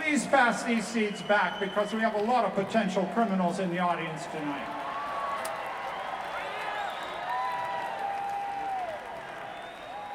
Please pass these seats back because we have a lot of potential criminals in the audience tonight.